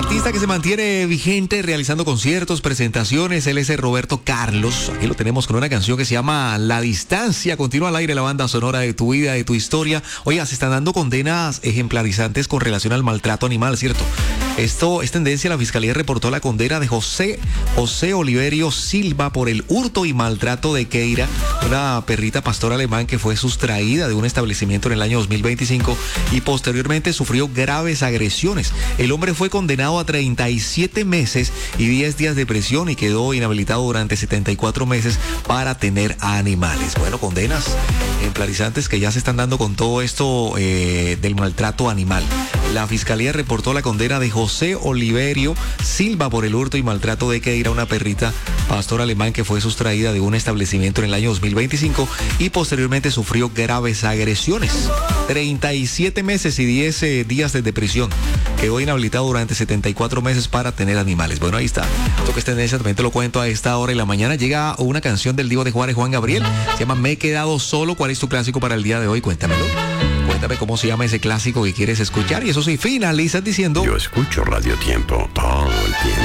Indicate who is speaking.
Speaker 1: artista que se mantiene vigente realizando conciertos, presentaciones. Él es el Roberto Carlos. Aquí lo tenemos con una canción que se llama La Distancia. Continúa al aire la banda sonora de tu vida, de tu historia. Oiga, se están dando condenas ejemplarizantes con relación al maltrato animal, ¿cierto? Esto es tendencia. La fiscalía reportó la condena de José Oliverio Silva por el hurto y maltrato de Keira, una perrita pastor alemán que fue sustraída de un establecimiento en el año 2025 y posteriormente sufrió graves agresiones. El hombre fue condenado a 37 meses y 10 días de prisión y quedó inhabilitado durante 74 meses para tener animales. Bueno, condenas ejemplarizantes que ya se están dando con todo esto del maltrato animal. La fiscalía reportó la condena de José Oliverio Silva por el hurto y maltrato de Keira, una perrita pastor alemán que fue sustraída de un establecimiento en el año 2025 y posteriormente sufrió graves agresiones. 37 meses y 10 días de prisión. Quedó inhabilitado durante 74 meses para tener animales. Bueno, ahí está. Esto que es tendencia, también te lo cuento a esta hora de la mañana. Llega una canción del Divo de Juárez, Juan Gabriel. Se llama Me he quedado solo. ¿Cuál es tu clásico para el día de hoy? Cuéntamelo. Cuéntame cómo se llama ese clásico que quieres escuchar. Y eso sí, finalizas diciendo:
Speaker 2: yo escucho Radio Tiempo todo el tiempo.